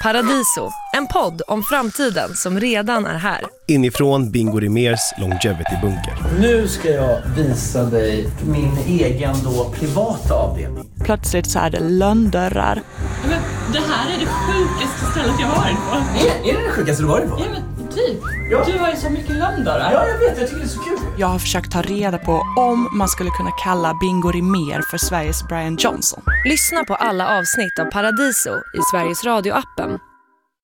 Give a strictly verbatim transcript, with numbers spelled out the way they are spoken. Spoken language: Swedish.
Paradiso, en podd om framtiden som redan är här. Inifrån Bingo Rimérs Longevity-bunker. Nu ska jag visa dig min egen då privata avdelning. Plötsligt så är det lönndörrar. Men det här är det sjukaste stället jag har varit på. Är, är det det sjukaste du varit på? Ja, men typ. Ja. Du har ju så mycket lönndörrar. Ja, jag vet. Jag tycker det är så kul. Jag har försökt ta reda på om man skulle kunna kalla Bingo Rimér för Sveriges Brian Johnson. Lyssna på alla avsnitt av Paradiso i Sveriges Radio-appen